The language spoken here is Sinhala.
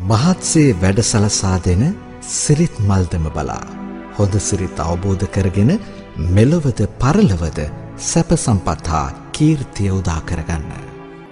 මහත්සේ වැඩ සලසා දෙන සිරිත් මල්දම බලා හොඳ සිරිත් අවබෝධ කරගෙන මෙලොවද පරලොවද සැප සම්පත් හා කීර්තිය උදා කරගන්න.